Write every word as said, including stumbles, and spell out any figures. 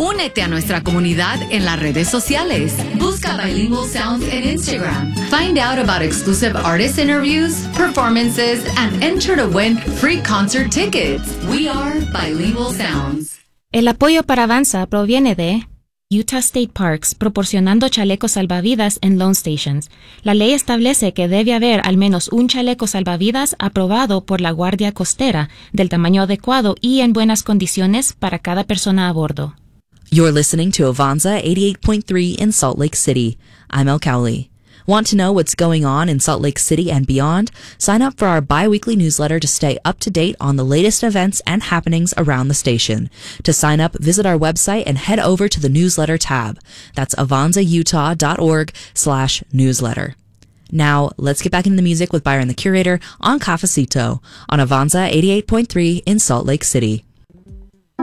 Únete a nuestra comunidad en las redes sociales. Busca Bilingual Sounds en Instagram. Find out about exclusive artist interviews, performances, and enter to win free concert tickets. We are Bilingual Sounds. El apoyo para Avanza proviene de Utah State Parks, proporcionando chalecos salvavidas en loan stations. La ley establece que debe haber al menos un chaleco salvavidas aprobado por la Guardia Costera, del tamaño adecuado y en buenas condiciones para cada persona a bordo. You're listening to Avanza eighty-eight point three in Salt Lake City. I'm El Cowley. Want to know what's going on in Salt Lake City and beyond? Sign up for our bi-weekly newsletter to stay up to date on the latest events and happenings around the station. To sign up, visit our website and head over to the newsletter tab. That's avanzautah.org slash newsletter. Now, let's get back into the music with Byron the Curator on Cafecito on Avanza eighty-eight point three in Salt Lake City.